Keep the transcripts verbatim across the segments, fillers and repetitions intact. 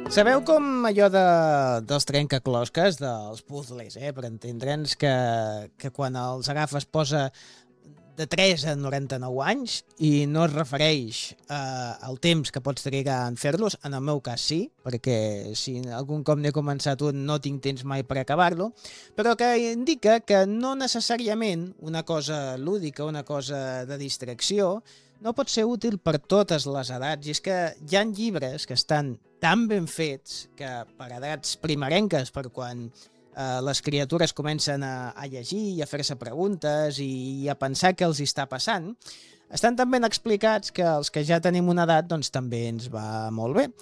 Sabeu com allò de, dels trencaclosques, dels puzzles, eh? Per entendre'ns que, que quan els agafes posa de tres a noranta-nou anys i no es refereix eh, al temps que pots trigar en fer-los, en el meu cas sí, perquè si algun cop n'he començat un no tinc temps mai per acabar-lo, però que indica que no necessàriament una cosa lúdica, una cosa de distracció, no pot ser útil per totes les edats, i és que hi ha llibres que estan tan ben fets que per edats primerenques, per quan eh, les criatures comencen a, a llegir i a fer-se preguntes i, i a pensar què els hi està passant, estan tan ben explicats que els que ja tenim una edat doncs també ens va molt bé.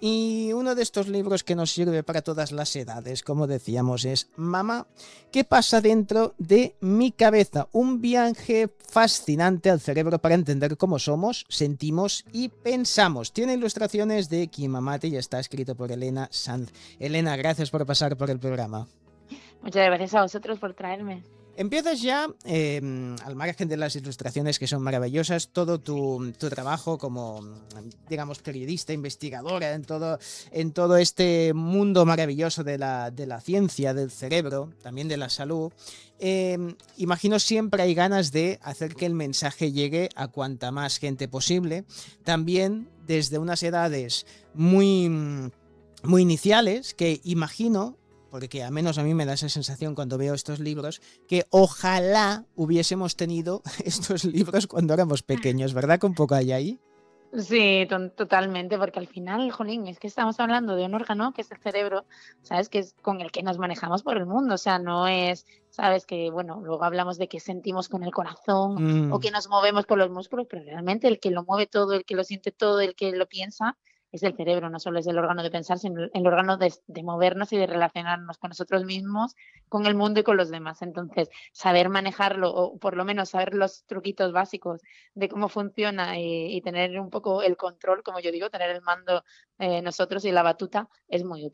Y uno de estos libros que nos sirve para todas las edades, como decíamos, es Mamá, ¿qué pasa dentro de mi cabeza? Un viaje fascinante al cerebro para entender cómo somos, sentimos y pensamos. Tiene ilustraciones de Kimamate y está escrito por Elena Sanz. Elena, gracias por pasar por el programa. Muchas gracias a vosotros por traerme. Empiezas ya, eh, al margen de las ilustraciones que son maravillosas, todo tu, tu trabajo como, digamos, periodista, investigadora en todo, en todo este mundo maravilloso de la, de la ciencia, del cerebro, también de la salud. Eh, imagino siempre hay ganas de hacer que el mensaje llegue a cuanta más gente posible, también desde unas edades muy, muy iniciales, que imagino, porque al menos a mí me da esa sensación cuando veo estos libros, que ojalá hubiésemos tenido estos libros cuando éramos pequeños, ¿verdad? Que un poco hay ahí. Sí, to- totalmente, porque al final, jolín, es que estamos hablando de un órgano que es el cerebro, ¿sabes? Que es con el que nos manejamos por el mundo, o sea, no es, ¿sabes? Que, bueno, luego hablamos de que sentimos con el corazón o Mm. que nos movemos con los músculos, pero realmente el que lo mueve todo, el que lo siente todo, el que lo piensa, es el cerebro, no solo es el órgano de pensar, sino el órgano de, de movernos y de relacionarnos con nosotros mismos, con el mundo y con los demás. Entonces, saber manejarlo, o por lo menos saber los truquitos básicos de cómo funciona y, y tener un poco el control, como yo digo, tener el mando eh, nosotros y la batuta es muy útil.